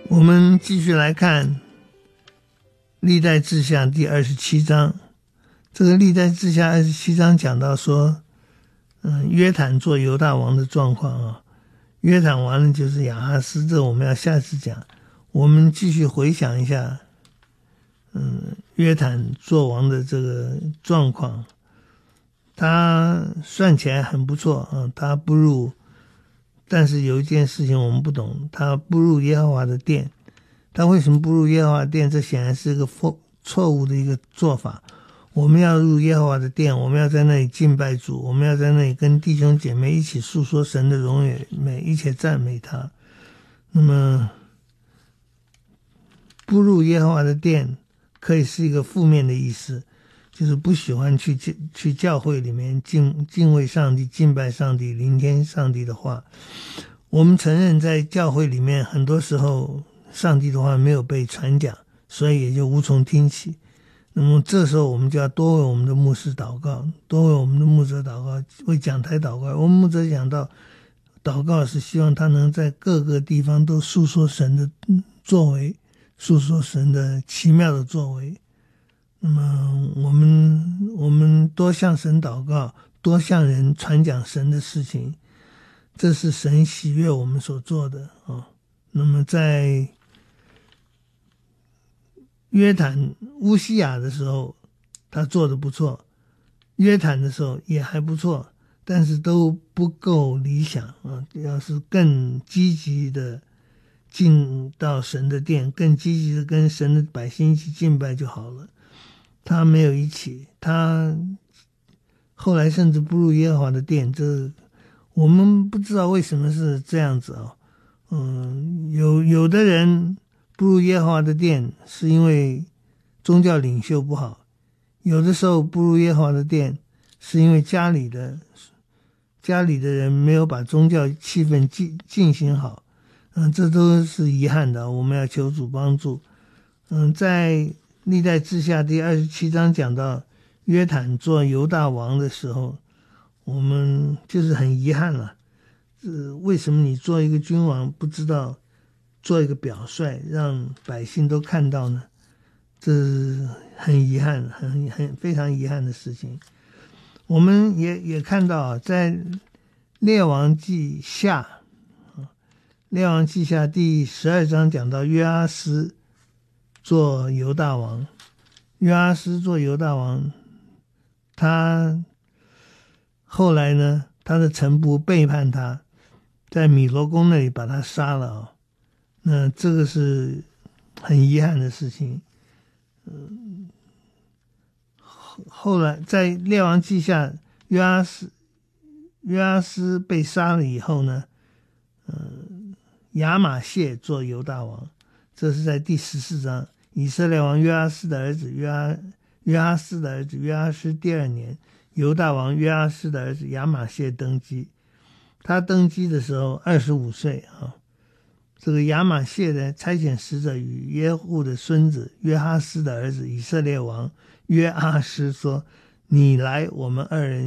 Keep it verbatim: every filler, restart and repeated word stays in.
我们继续来看历代志下第二十七章。这个历代志下二十七章讲到说，嗯，约坦做犹大王的状况啊。约坦完了就是亚哈斯，这我们要下次讲。我们继续回想一下，嗯，约坦做王的这个状况。他算起来很不错啊，他不入，但是有一件事情我们不懂，他不入耶和华的殿。他为什么不入耶和华的殿？这显然是一个错误的一个做法。我们要入耶和华的殿，我们要在那里敬拜主，我们要在那里跟弟兄姐妹一起诉说神的荣美，一起赞美他。那么不入耶和华的殿可以是一个负面的意思，就是不喜欢去去教会里面敬敬畏上帝、敬拜上帝、聆听上帝的话。我们承认在教会里面很多时候上帝的话没有被传讲，所以也就无从听起。那么这时候我们就要多为我们的牧师祷告，多为我们的牧者祷告，为讲台祷告。我们牧者讲到祷告是希望他能在各个地方都诉说神的作为，诉说神的奇妙的作为。那么我们我们多向神祷告，多向人传讲神的事情，这是神喜悦我们所做的啊。那么在约坦乌西雅的时候他做得不错，约坦的时候也还不错，但是都不够理想啊！要是更积极的进到神的殿，更积极的跟神的百姓一起敬拜就好了。他没有一起，他后来甚至不入耶和华的殿，这我们不知道为什么是这样子啊。嗯，有有的人不入耶和华的殿是因为宗教领袖不好，有的时候不入耶和华的殿是因为家里的家里的人没有把宗教气氛进进行好。嗯，这都是遗憾的，我们要求主帮助。嗯，在历代志下第二十七章讲到约坦做犹大王的时候，我们就是很遗憾了。呃，为什么你做一个君王不知道做一个表率，让百姓都看到呢？这是很遗憾，很很非常遗憾的事情。我们也也看到，在列王记下，列王记下第十二章讲到约阿斯做犹大王，约阿斯做犹大王，他后来呢，他的臣仆背叛他，在米罗宫那里把他杀了啊。那这个是很遗憾的事情。嗯，后来在列王记下，约阿斯约阿斯被杀了以后呢，嗯，亚玛谢做犹大王，这是在第十四章。以色列王约阿斯的儿子约阿约阿斯的儿子约阿斯第二年，犹大王约阿斯的儿子亚玛谢登基。他登基的时候二十五岁啊。这个亚玛谢呢，差遣使者与耶户的孙子约哈斯的儿子以色列王约阿斯说：“你来，我们二人